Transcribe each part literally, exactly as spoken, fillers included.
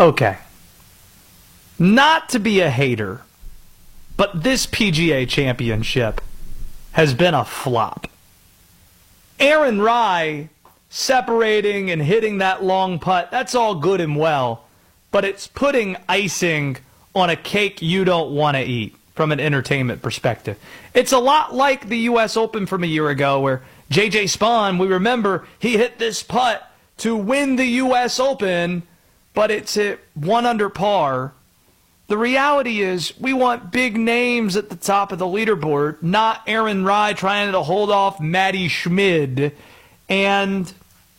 Okay. Not to be a hater, but this P G A championship has been a flop. Aaron Rai separating and hitting that long putt, that's all good and well, but it's putting icing on a cake you don't want to eat from an entertainment perspective. It's a lot like the U S Open from a year ago where J J Spaun, we remember, he hit this putt to win the U S Open, but it's at one under par. The reality is we want big names at the top of the leaderboard, not Aaron Rai trying to hold off Matty Schmid. And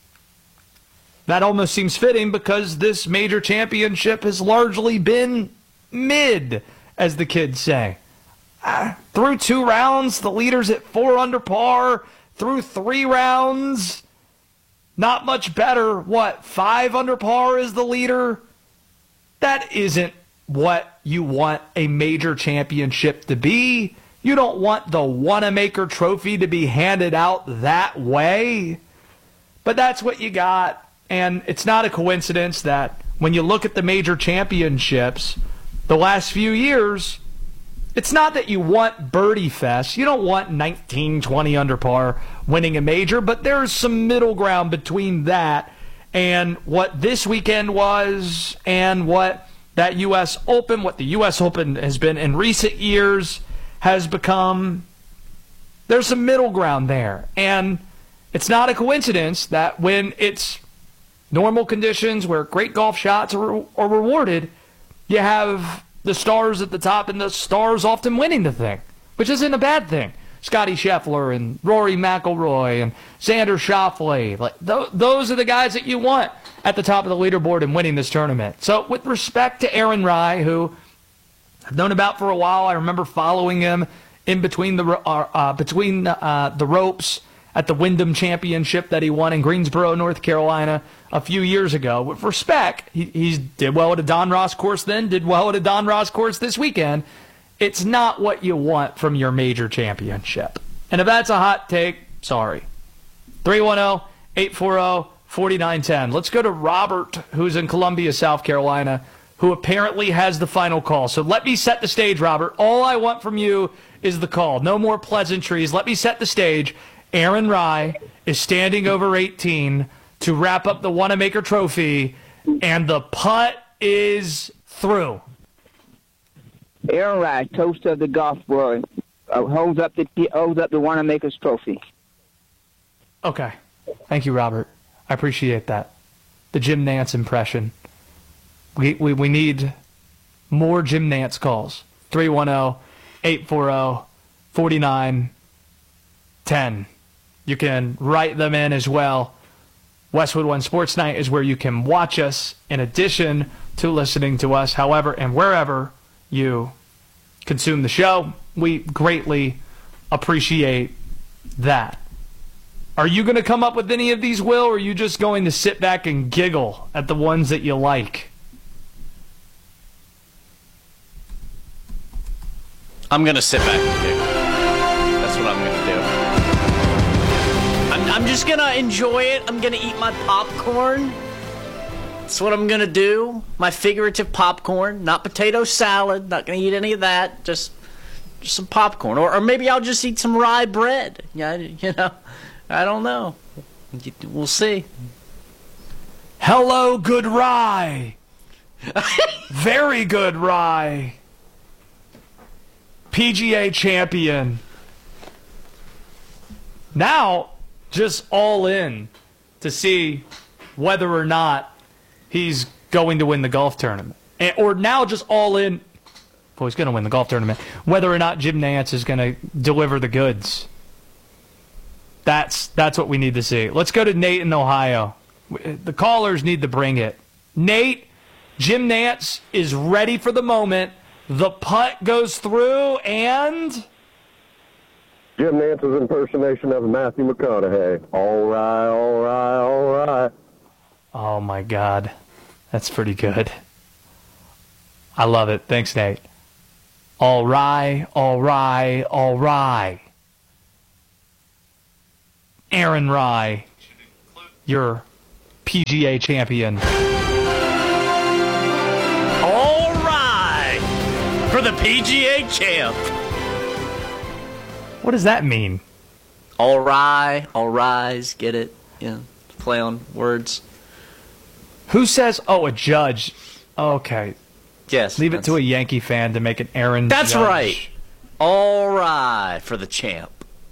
that almost seems fitting because this major championship has largely been mid, as the kids say. Uh, through two rounds, the leader's at four under par. Through three rounds, not much better. What, five under par is the leader? That isn't what you want a major championship to be. You don't want the Wanamaker Trophy to be handed out that way. But that's what you got. And it's not a coincidence that when you look at the major championships the last few years, it's not that you want birdie fest. You don't want nineteen, twenty under par winning a major, but there's some middle ground between that and what this weekend was and what that U S Open, what the U S Open has been in recent years, has become. There's some middle ground there. And it's not a coincidence that when it's normal conditions where great golf shots are, are rewarded, you have the stars at the top and the stars often winning the thing, which isn't a bad thing. Scotty Scheffler and Rory McIlroy and Xander Schauffele, like th- those are the guys that you want at the top of the leaderboard and winning this tournament. So with respect to Aaron Rai, who I've known about for a while, I remember following him in between the uh, uh, between uh, the ropes at the Wyndham Championship that he won in Greensboro, North Carolina a few years ago. With respect, he he's did well at a Don Ross course then, did well at a Don Ross course this weekend. It's not what you want from your major championship. And if that's a hot take, sorry. three one zero, eight four zero, four nine one zero. Let's go to Robert, who's in Columbia, South Carolina, who apparently has the final call. So let me set the stage, Robert. All I want from you is the call. No more pleasantries. Let me set the stage. Aaron Rai is standing over eighteen to wrap up the Wanamaker Trophy, and the putt is through. Aaron Rai, toast of the golf world, uh, holds up the holds up the Wanamaker's Trophy. Okay. Thank you, Robert. I appreciate that. The Jim Nantz impression. We we, we need more Jim Nantz calls. three one zero, eight four zero, four nine one zero. You can write them in as well. Westwood One Sports Night is where you can watch us in addition to listening to us, however and wherever you consume the show. We greatly appreciate that. Are you going to come up with any of these, Will, or are you just going to sit back and giggle at the ones that you like? I'm going to sit back and giggle. That's what I'm going to do. I'm, I'm just going to enjoy it. I'm going to eat my popcorn. That's what I'm going to do. My figurative popcorn, not potato salad. Not going to eat any of that. Just, just some popcorn. Or, or maybe I'll just eat some rye bread. Yeah, you know, I don't know. We'll see. Hello, good rye. Very good rye. P G A champion. Now, just all in to see whether or not he's going to win the golf tournament. And, or now just all in, well, he's going to win the golf tournament, whether or not Jim Nantz is going to deliver the goods. That's that's what we need to see. Let's go to Nate in Ohio. The callers need to bring it. Nate, Jim Nantz is ready for the moment. The putt goes through, and Jim Nantz's impersonation of Matthew McConaughey. All right, all right, all right. Oh, my God. That's pretty good. I love it. Thanks, Nate. All right, all right, all right. Aaron Rai, your P G A champion. for the P G A champ. What does that mean? All right, all rise, get it? Yeah, play on words. Who says, oh, a judge? Okay. Yes. Leave it to a Yankee fan to make an Aaron That's Judge. right. All right for the champ.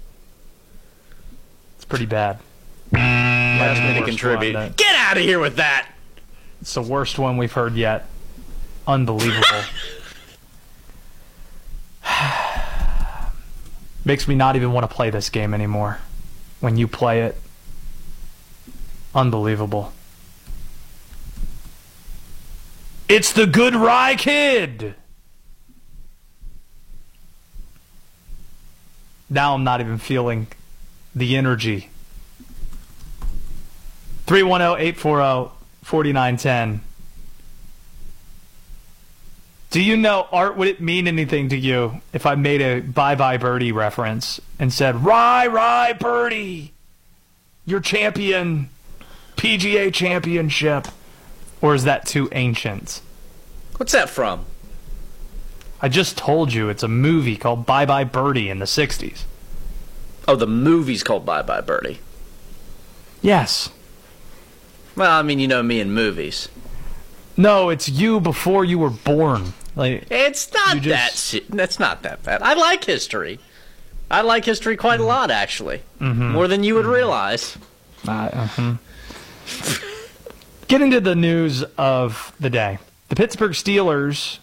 It's pretty bad. Last the minute worst contribute. one that- Get out of here with that. It's the worst one we've heard yet. Unbelievable. Makes me not even want to play this game anymore. When you play it. Unbelievable. It's the Good Rye Kid! Now I'm not even feeling the energy. three one zero, eight four zero, four nine one zero. Do you know, Art, would it mean anything to you if I made a Bye Bye Birdie reference and said, Rye, Rye, Birdie, your champion, P G A championship? Or is that too ancient? What's that from? I just told you it's a movie called Bye Bye Birdie in the sixties. Oh, the movie's called Bye Bye Birdie. Yes. Well, I mean, you know me in movies. No, it's you before you were born. Like, It's not You just- that. se- That's not that bad. I like history. I like history quite a lot, actually. More than you would realize. uh, uh-huh. Getting to the news of the day. The Pittsburgh Steelers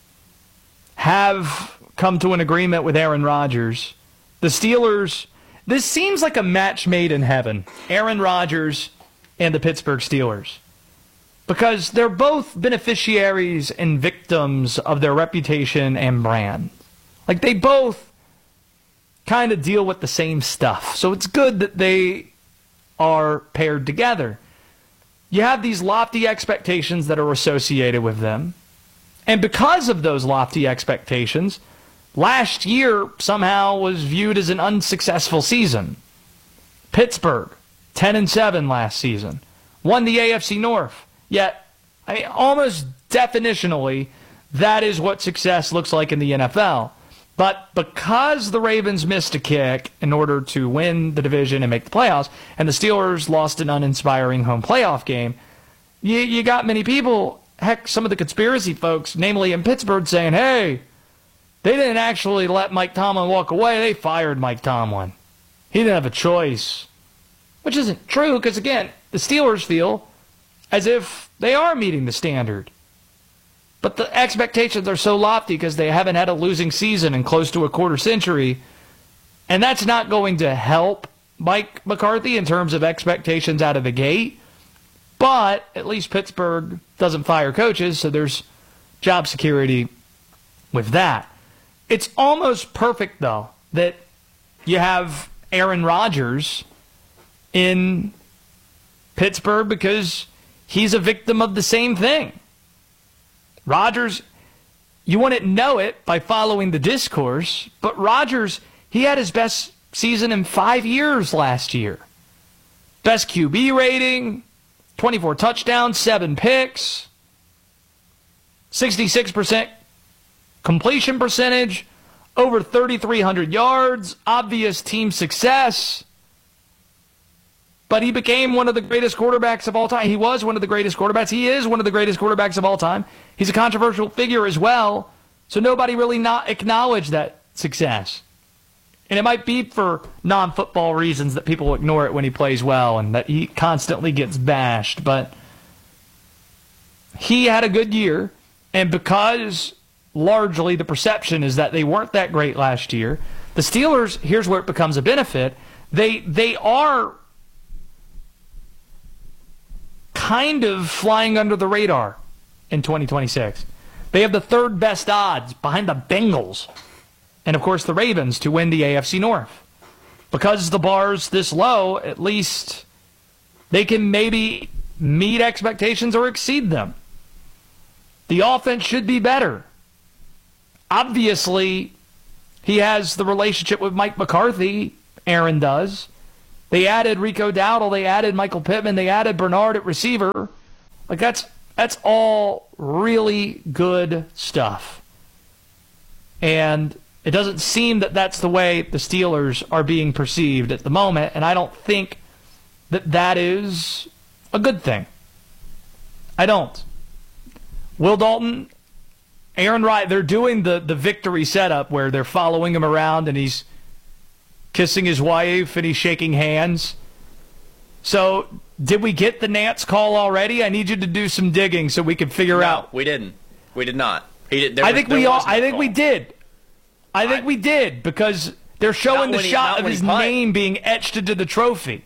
have come to an agreement with Aaron Rodgers. The Steelers, this seems like a match made in heaven. Aaron Rodgers and the Pittsburgh Steelers. Because they're both beneficiaries and victims of their reputation and brand. Like, they both kind of deal with the same stuff. So it's good that they are paired together. You have these lofty expectations that are associated with them. And because of those lofty expectations, last year somehow was viewed as an unsuccessful season. Pittsburgh, ten and seven last season, won the A F C North. Yet, I mean, almost definitionally, that is what success looks like in the N F L. But because the Ravens missed a kick in order to win the division and make the playoffs, and the Steelers lost an uninspiring home playoff game, you, you got many people, heck, some of the conspiracy folks, namely in Pittsburgh, saying, hey, they didn't actually let Mike Tomlin walk away. They fired Mike Tomlin. He didn't have a choice. Which isn't true, because, again, the Steelers feel as if they are meeting the standard. But the expectations are so lofty because they haven't had a losing season in close to a quarter century. And that's not going to help Mike McCarthy in terms of expectations out of the gate. But at least Pittsburgh doesn't fire coaches, so there's job security with that. It's almost perfect, though, that you have Aaron Rodgers in Pittsburgh because he's a victim of the same thing. Rodgers, you wouldn't know it by following the discourse, but Rodgers, he had his best season in five years last year. Best Q B rating, twenty-four touchdowns, seven picks, sixty-six percent completion percentage, over thirty-three hundred yards, obvious team success. But he became one of the greatest quarterbacks of all time. He was one of the greatest quarterbacks. He is one of the greatest quarterbacks of all time. He's a controversial figure as well. So nobody really not acknowledged that success. And it might be for non-football reasons that people ignore it when he plays well and that he constantly gets bashed. But he had a good year. And because largely the perception is that they weren't that great last year, the Steelers, here's where it becomes a benefit. They they are kind of flying under the radar in twenty twenty-six. They have the third best odds behind the Bengals and, of course, the Ravens to win the A F C North. Because the bar's this low, at least they can maybe meet expectations or exceed them. The offense should be better. Obviously, he has the relationship with Mike McCarthy. Aaron does. They added Rico Dowdle. They added Michael Pittman. They added Bernard at receiver. Like, that's that's all really good stuff. And it doesn't seem that that's the way the Steelers are being perceived at the moment, and I don't think that that is a good thing. I don't. Will Dalton, Aaron Wright, they're doing the, the victory setup where they're following him around and he's kissing his wife and he's shaking hands. So, did we get the Nance call already? I need you to do some digging so we can figure no, out. we didn't. We did not. He did, there I was, think we there all. was no I think call. we did. I think I- we did because they're showing Not the when he- shot not of when his he punt. name being etched into the trophy.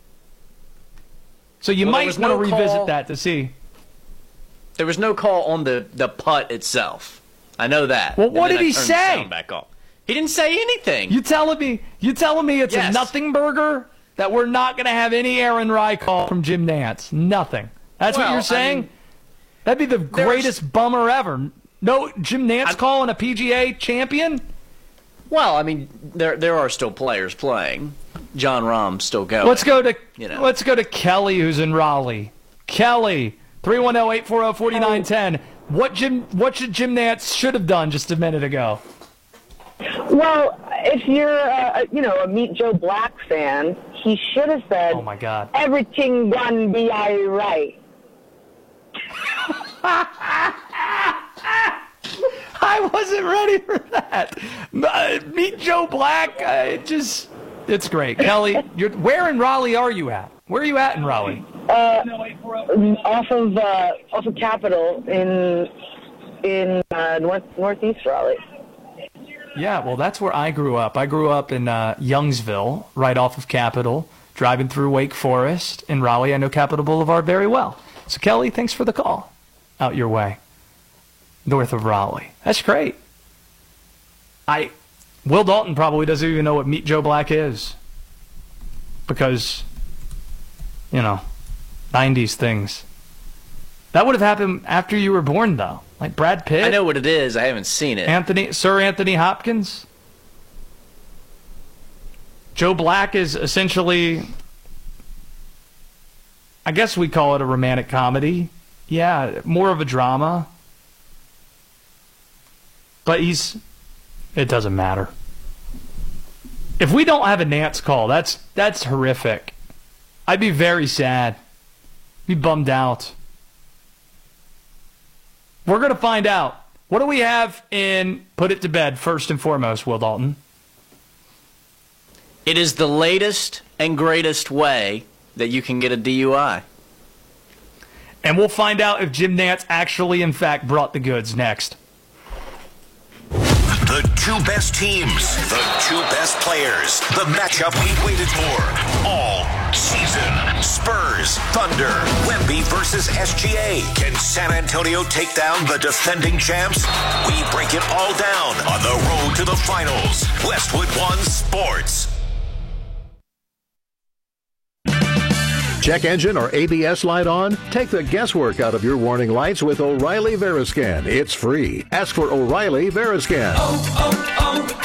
So you Well, there might was want to no revisit call. that to see. There was no call on the, the putt itself. I know that. Well, And what then did I he turned say? The sound back off. He didn't say anything. You telling me? You telling me it's Yes. a nothing burger that we're not going to have any Aaron Wright call from Jim Nance? Nothing. That's what Well, you're I saying? mean, That'd be the there's- greatest bummer ever. No Jim Nance I'm- calling a P G A champion? Well, I mean, there there are still players playing. John Rahm's still going. Let's go to You know. let's go to Kelly, who's in Raleigh. Kelly, three one zero, eight four zero, four nine one zero. What Jim what should Jim Nance should have done just a minute ago? Well, if you're, uh, you know, a Meet Joe Black fan, he should have said, Oh my God. everything gonna be all right. I wasn't ready for that. Uh, Meet Joe Black. Uh, it just, it's great. Kelly, you're, where in Raleigh are you at? Where are you at in Raleigh? Off of, uh, off of Capitol in, in, uh, north, northeast Raleigh. Yeah, well, that's where I grew up. I grew up in uh, Youngsville, right off of Capitol, driving through Wake Forest in Raleigh. I know Capitol Boulevard very well. So, Kelly, thanks for the call. Out your way. North of Raleigh. That's great. I, Will Dalton probably doesn't even know what Meet Joe Black is. Because, you know, nineties things. That would have happened after you were born, though. Like Brad Pitt. I know what it is. I haven't seen it. Anthony, Sir Anthony Hopkins. Joe Black is essentially, I guess we call it a romantic comedy. Yeah, more of a drama. But he's, it doesn't matter. If we don't have a Nance call, that's that's horrific. I'd be very sad. Be bummed out. We're going to find out. What do we have in Put It to Bed, first and foremost, Will Dalton? It is the latest and greatest way that you can get a D U I. And we'll find out if Jim Nance actually, in fact, brought the goods next. The two best teams, the two best players, the matchup we've waited for all season. Spurs, Thunder, Wemby versus S G A. Can San Antonio take down the defending champs? We break it all down on the road to the finals. Westwood One Sports. Check engine or A B S light on? Take the guesswork out of your warning lights with O'Reilly Veriscan. It's free. Ask for O'Reilly Veriscan. Oh,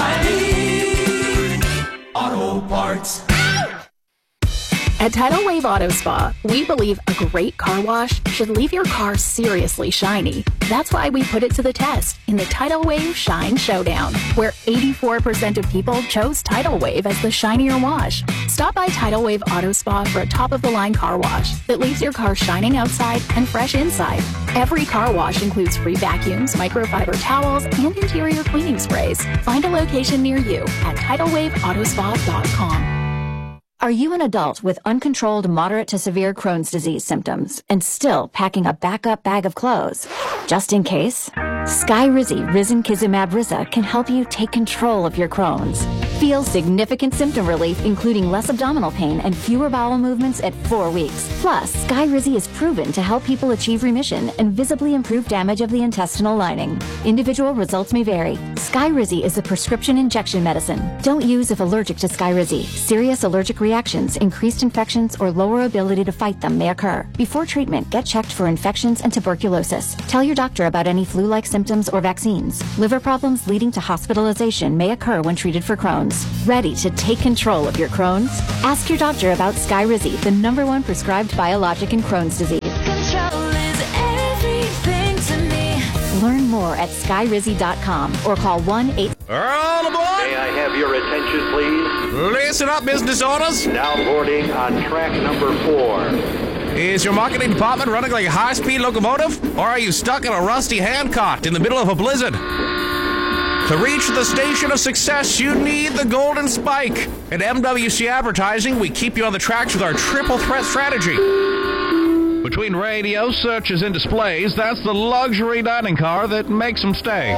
oh, oh, O'Reilly Auto Parts. At Tidal Wave Auto Spa, we believe a great car wash should leave your car seriously shiny. That's why we put it to the test in the Tidal Wave Shine Showdown, where eighty-four percent of people chose Tidal Wave as the shinier wash. Stop by Tidal Wave Auto Spa for a top-of-the-line car wash that leaves your car shining outside and fresh inside. Every car wash includes free vacuums, microfiber towels, and interior cleaning sprays. Find a location near you at tidal wave auto spa dot com. Are you an adult with uncontrolled moderate to severe Crohn's disease symptoms and still packing a backup bag of clothes? Just in case, Skyrizi Risankizumab Riza can help you take control of your Crohn's. Feel significant symptom relief, including less abdominal pain and fewer bowel movements at four weeks. Plus, Skyrizi is proven to help people achieve remission and visibly improve damage of the intestinal lining. Individual results may vary. Skyrizi is a prescription injection medicine. Don't use if allergic to Skyrizi. Serious allergic reactions, increased infections, or lower ability to fight them may occur. Before treatment, get checked for infections and tuberculosis. Tell your doctor about any flu-like symptoms or vaccines. Liver problems leading to hospitalization may occur when treated for Crohn's. Ready to take control of your Crohn's? Ask your doctor about Skyrizi, the number one prescribed biologic in Crohn's disease. Control is everything to me. Learn more at sky rizzy dot com or call one eight. All aboard! May I have your attention, please? Listen up, business owners. Now boarding on track number four. Is your marketing department running like a high-speed locomotive? Or are you stuck in a rusty handcart in the middle of a blizzard? To reach the station of success, you need the golden spike. At M W C Advertising, we keep you on the tracks with our triple threat strategy. Between radio, searches, and displays, that's the luxury dining car that makes them stay.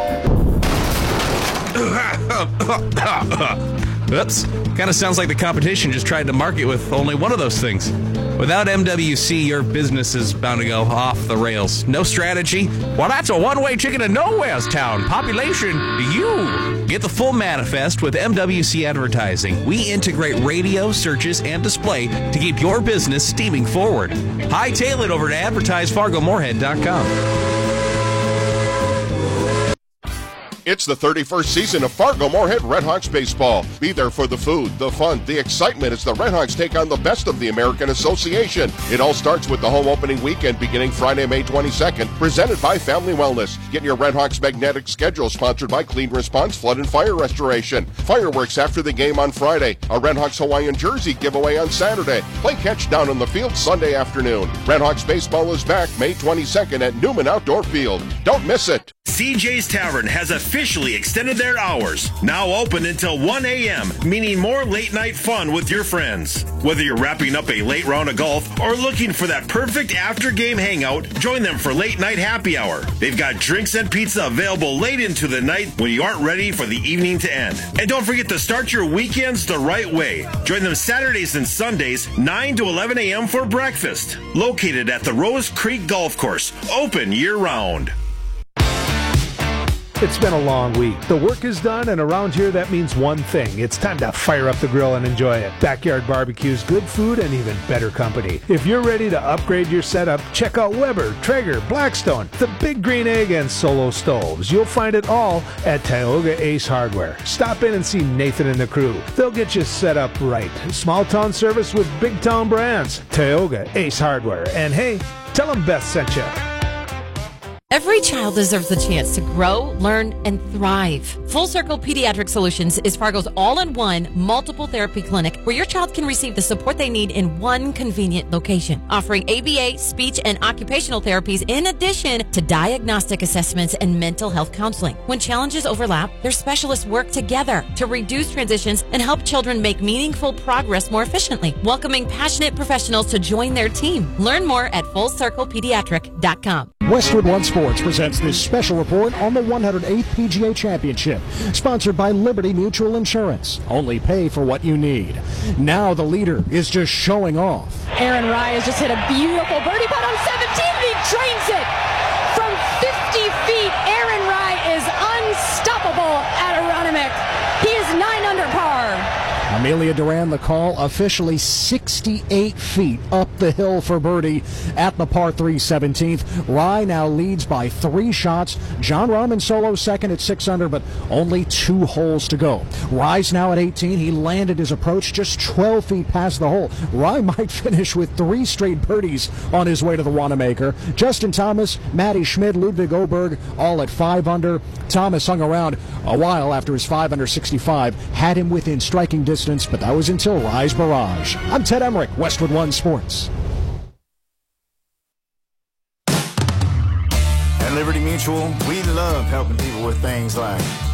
Oops. Kind of sounds like the competition just tried to market with only one of those things. Without M W C, your business is bound to go off the rails. No strategy? Well, that's a one-way chicken to nowhere's town. Population to you. Get the full manifest with M W C Advertising. We integrate radio, searches, and display to keep your business steaming forward. Hightail it over to advertise fargo moorhead dot com. It's the thirty-first season of Fargo Moorhead Redhawks baseball. Be there for the food, the fun, the excitement as the Redhawks take on the best of the American Association. It all starts with the home opening weekend beginning Friday, May twenty-second, presented by Family Wellness. Get your Redhawks magnetic schedule sponsored by Clean Response Flood and Fire Restoration. Fireworks after the game on Friday. A Redhawks Hawaiian jersey giveaway on Saturday. Play catch down on the field Sunday afternoon. Redhawks baseball is back May twenty-second at Newman Outdoor Field. Don't miss it. C J's Tavern has officially extended their hours. Now open until one a.m., meaning more late-night fun with your friends. Whether you're wrapping up a late round of golf or looking for that perfect after-game hangout, join them for late-night happy hour. They've got drinks and pizza available late into the night when you aren't ready for the evening to end. And don't forget to start your weekends the right way. Join them Saturdays and Sundays, nine to eleven a.m. for breakfast. Located at the Rose Creek Golf Course, open year-round. It's been a long week. The work is done, and around here that means one thing. It's time to fire up the grill and enjoy it. Backyard Barbecue's good food and even better company. If you're ready to upgrade your setup, check out Weber, Traeger, Blackstone, the Big Green Egg, and Solo Stoves. You'll find it all at Tioga Ace Hardware. Stop in and see Nathan and the crew. They'll get you set up right. Small town service with big town brands. Tioga Ace Hardware. And hey, tell them Beth sent you. Every child deserves the chance to grow, learn, and thrive. Full Circle Pediatric Solutions is Fargo's all-in-one multiple therapy clinic where your child can receive the support they need in one convenient location, offering A B A, speech, and occupational therapies in addition to diagnostic assessments and mental health counseling. When challenges overlap, their specialists work together to reduce transitions and help children make meaningful progress more efficiently, welcoming passionate professionals to join their team. Learn more at full circle pediatric dot com. Westwood One Sports presents this special report on the one hundred eighth P G A Championship, sponsored by Liberty Mutual Insurance. Only pay for what you need. Now the leader is just showing off. Aaron Rai has just hit a beautiful birdie putt on seventeen, and he drains it from fifty feet. Aaron Rai is unstoppable at Aronimink. He is nine under par. Amelia Duran, the call, officially sixty-eight feet up the hill for birdie at the par three seventeenth. Rai now leads by three shots. John Rahman solo second at six under, but only two holes to go. Rai's now at eighteen. He landed his approach just twelve feet past the hole. Rai might finish with three straight birdies on his way to the Wanamaker. Justin Thomas, Matty Schmid, Ludwig Oberg, all at five under. Thomas hung around a while after his five under sixty-five had him within striking distance, but that was until Rai's barrage. I'm Ted Emmerich, Westwood One Sports. At Liberty Mutual, we love helping people with things like